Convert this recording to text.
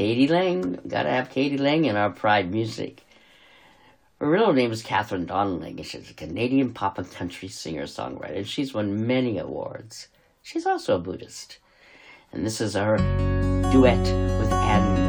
k.d. lang. Gotta have k.d. lang in our Pride music. Her real name is Catherine Donnelly, and she's a Canadian pop and country singer-songwriter, and she's won many awards. She's also a Buddhist. And this is her duet with